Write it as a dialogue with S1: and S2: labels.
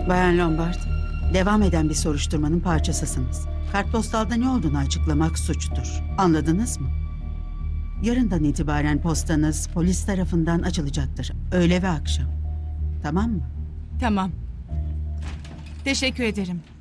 S1: Bayan Lombard, devam eden bir soruşturmanın parçasısınız. Kartpostalda ne olduğunu açıklamak suçtur. Anladınız mı? Yarından itibaren postanız polis tarafından açılacaktır. Öğle ve akşam. Tamam mı?
S2: Tamam. Teşekkür ederim.